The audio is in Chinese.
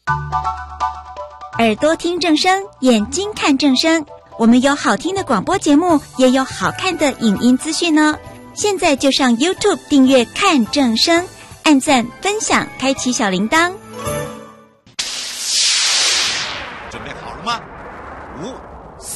耳朵听正声，眼睛看正声。我们有好听的广播节目，也有好看的影音资讯哦。现在就上 YouTube 订阅看正声，按赞分享，开启小铃铛。